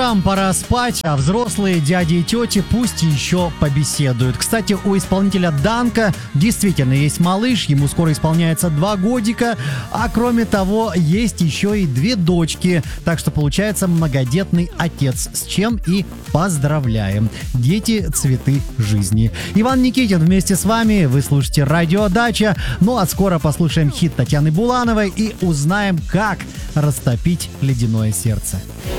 Нам пора спать, а взрослые дяди и тети пусть еще побеседуют. Кстати, у исполнителя Данка действительно есть малыш, ему скоро исполняется 2 годика, а кроме того, есть еще и 2 дочки, так что получается многодетный отец, с чем и поздравляем. Дети – цветы жизни. Иван Никитин вместе с вами, вы слушаете Радио Дача, ну а скоро послушаем хит Татьяны Булановой и узнаем, как растопить ледяное сердце.